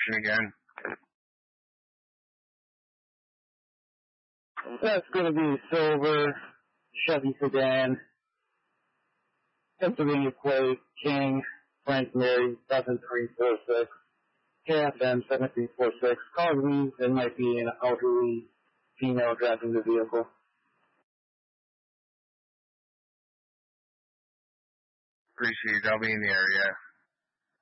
information again. That's going to be silver, Chevy sedan, Pennsylvania plate, King, Frank Mary, 7346, KFM 7346. Call me, there might be an elderly female driving the vehicle. Appreciate it. I'll be in the area.